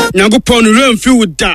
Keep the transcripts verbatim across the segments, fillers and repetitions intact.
Nyankopɔn no remfi wo da.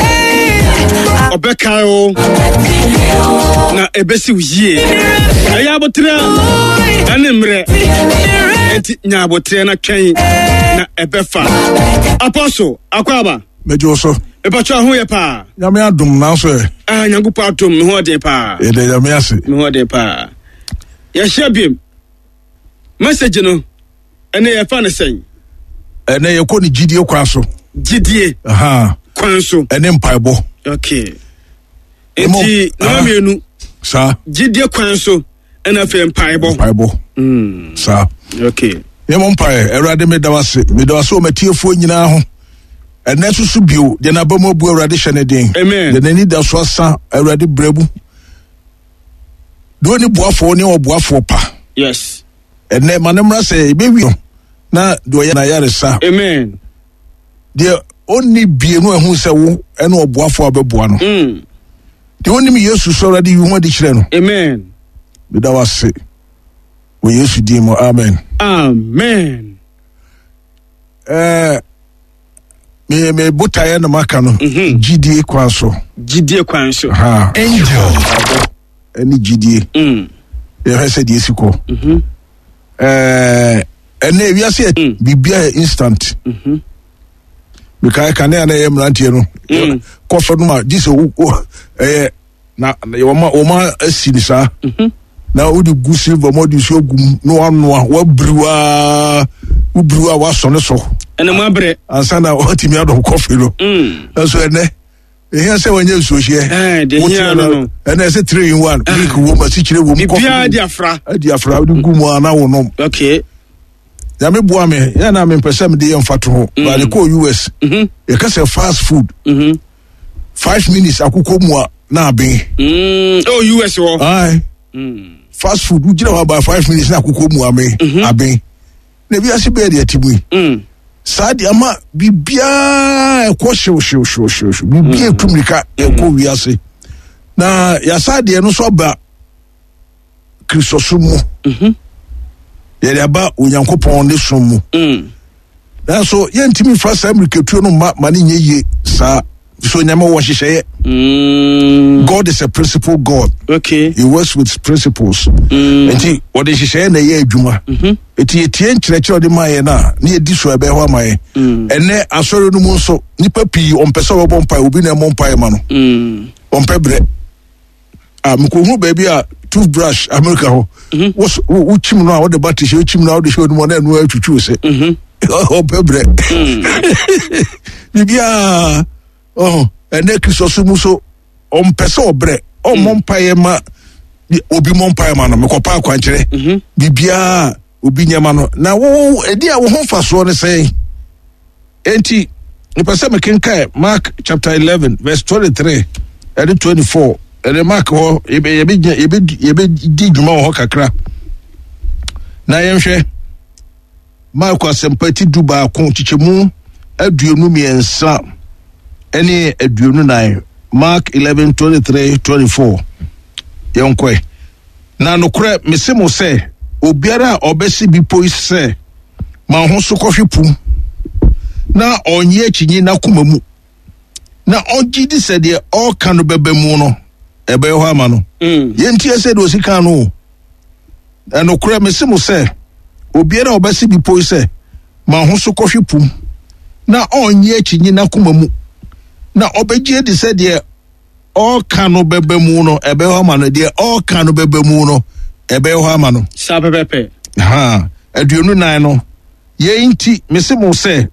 Obeka o na ebesi wo yie. Eya abotre ane mre. Enti nya abotre na twen na ebefa. Apostle Akwaba mejo so epacho ho ye pa. Nyame adom na so e. Ah Nyankopɔn adom me ho de pa. E de nyame ase. Me ho de pa. Ya shabim. Message no ene ye fa ne sen. Ene ye ko ni gidie kwa so. Gidie. Aha. Kwan so. Ene mpaibo. Okay. Enti na mienu. Sa. Gidie kwan so ena fe mpaibo. Mpaibo. Mm. Sa. Okay. Ye mo mpae Erade me dawase. Me dawase o matiefo nyina ho. Ene susu bio de na bamo bu Erade hye den. Amen. De nani da so asa Erade brebu. Do ni boafo ni oboafo pa. Yes. Ene manemra se be wi na do ye na yare sa. Amen. De oni bienu ehun se wo ene oboafo abeboa no. Mm. De oni mi Yesu so Erade yu ho de kire no. Amen. Me dawase. O Yesu di mo amen. Amen. Eh me me botaye na maka no. Mhm. Gidie kwan so. Gidie kwan so. Ha. Angel. Eni gidie. Mm. Ye hese die siko. Mhm. Eh ene wi ase Mm. bibia instant. Mhm. Because kan na ye mrantie no. Mm. Kofa no ma dise wo eh na wo ma wo ma asini sa. Mhm. Na wo di gu silver mo di so gum no ano a wo briwa wo briwa wa so ne so. Ene mo abre. Ansa na o timi ado kofi no. Mm. So ene ehia se wanya so hie. Eh de hia no. Ene se three in one. Drink wo ma si kire wo mu kofi. Bibia di afra. Adi afra wo di gu mu ana wo no. Okay. Ya me boa me ya na me pese me de yem fato ho ba de ko U S. Mhm. E ka se fast food. Mhm. five minutes akukọ mu a na aben. Mm. Oh U S wo. Ai. Mm. Fast food ujira wa ba five minutes na akukọ mu aben. Aben. Na bi ase be de atibu. Mm. Sadi ama bibia e ko hyew hyew hyew hyew. Bibia etumrika e ko wiase. Na ya sadi no so ba Kristosumu. Mhm. Yere aba Onyankopɔn ne som mu. Mm. Na so yentimi fa sa Amerikatuo no ma ma ne nyeye sa so nyama wo hyehyeye. Mm. God is a principle God. Okay. He works with principles. Mm. Enti wo de hyehyeye na ye adwuma. Mhm. Eti etie nkyerɛkyerɛ de ma ye na ne edi so ebe ho ama ye. Mm. Ene asɔre no mu nso nipa pii ompɛ sɛ wɔbɔ mpa obi na ɛmɔ mpa ma no. Mm. Ompɛ brɛ. Ah mkohu baby a toothbrush America ho. Wo wo chim no a wo de battery hye chim no a wo de hye no na no atwitwu se. Mhm. Ompɛ brɛ. Bibia oh ene Kristosumu so ompɛ sɛ obrɛ. Ɔmɔ mpa ma obi mɔ mpa ma no mekopa akwankyerɛ. Mhm. Bibia obi nyama no na wo edi a wo ho fa so ne sɛ enti nipa sɛ mekenka Mark chapter eleven verse twenty-three and twenty-four and Mark ho ebe ebe ebe ebe di dwuma ho kakra na yɛhwɛ Mark asempati du ba ko kyikyemu aduonu miensa ɛne aduonu nine Mark eleven twenty-three twenty-four yɛnkɔ na nokora mesemo sɛ obiara obesi bipo ise ma ho so kofi pum na onye chinyi na kumamu na onji di se de all kan bebe mu no ebe ho ama no yenti ese de osika no eno kura mesimo se obiara obesi bipo ise ma ho so kofi pum na onye chinyi na kumamu na obeji di se de all kan bebe mu no ebe ho ama no de all kan bebe mu no ebe ho ama no sa pepepe ha aduonu nine no ye nti mese mo se